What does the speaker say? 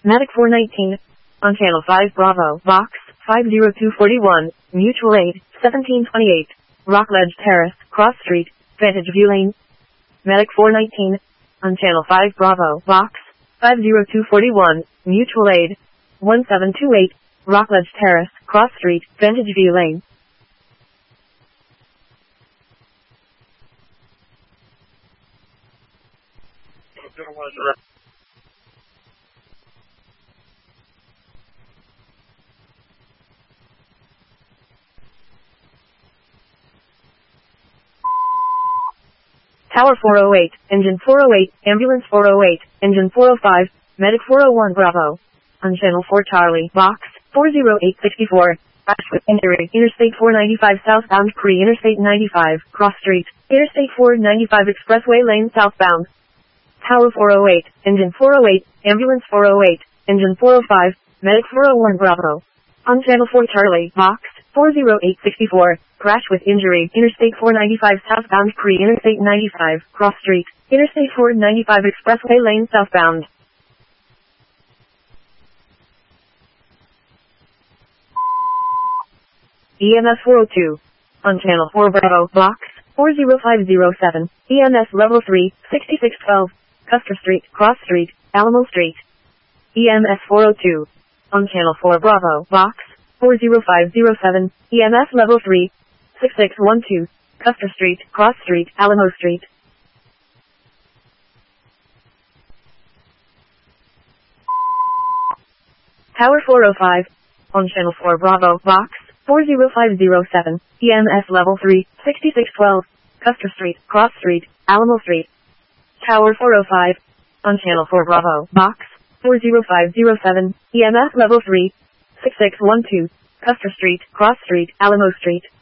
Medic 419. On Channel 5 Bravo, Box 50241, Mutual Aid, 1728. Rockledge Terrace, Cross Street, Vantage View Lane. Medic 419. On Channel 5 Bravo, Box 50241, Mutual Aid, 1728. Rockledge Terrace, Cross Street, Vantage View Lane. Tower 408, Engine 408, Ambulance 408, Engine 405, Medic 401 Bravo. On Channel 4 Charlie, Box 40864. Crash with injury. Interstate 495 southbound pre-Interstate 95, Cross Street. Interstate 495 Expressway Lane southbound. Tower 408, Engine 408, Ambulance 408, Engine 405, Medic 401 Bravo. On Channel 4 Charlie, Box 40864. Crash with injury. Interstate 495 southbound pre-Interstate 95, Cross Street. Interstate 495 Expressway Lane southbound. EMS 402. On Channel 4 Bravo, Box 40507. EMS Level 3, 6612. Custer Street, Cross Street, Alamo Street. EMS 402. On Channel 4 Bravo, Box 40507. EMS Level 3, 6612. Custer Street, Cross Street, Alamo Street. Tower 405. On Channel 4 Bravo, Box 40507. EMS Level 3, 6612. Custer Street, Cross Street, Alamo Street. Tower 405. On Channel 4 Bravo, Box 40507. EMS Level 3, 6612. Custer Street, Cross Street, Alamo Street.